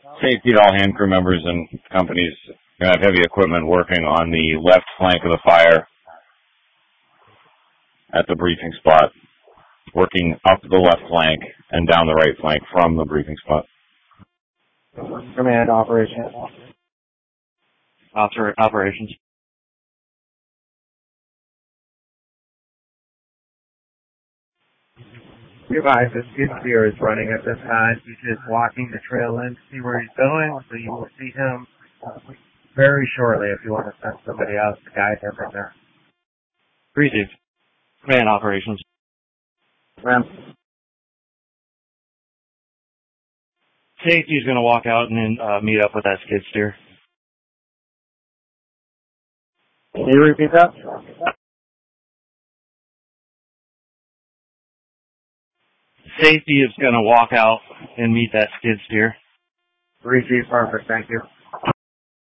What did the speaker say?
Safety to all hand crew members and companies. Going to have heavy equipment working on the left flank of the fire at the briefing spot, working up the left flank and down the right flank from the briefing spot. Command operations. Operations. Be advised, the skid steer is running at this time. He's just walking the trail in to see where he's going, so you will see him very shortly if you want to send somebody else to guide him from there. Received. Command operations. Ma'am. Safety's going to walk out and then meet up with that skid steer. Can you repeat that? Safety is going to walk out and meet that skid steer. Received. Perfect. Thank you.